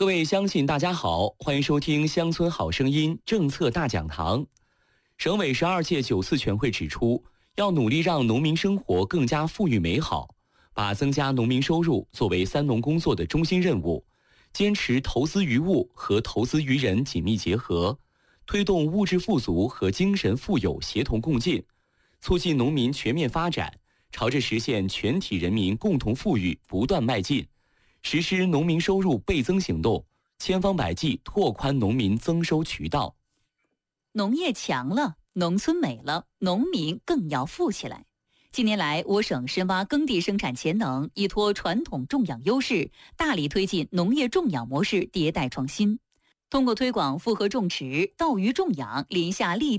各位乡亲，大家好，欢迎收听《乡村好声音》政策大讲堂。省委12届9次全会指出，要努力让农民生活更加富裕美好，把增加农民收入作为三农工作的中心任务，坚持投资于物和投资于人紧密结合，推动物质富足和精神富有协同共进，促进农民全面发展，朝着实现全体人民共同富裕不断迈进。实施农民收入倍增行动，千方百计拓宽农民增收渠道。 农业强了，农村美了，农民更要富起来。近年来，我省深挖耕地生产潜能，依托传统种养优势，大力推进农业种养模式迭代创新。通过推广复合种植、稻鱼种养、林下立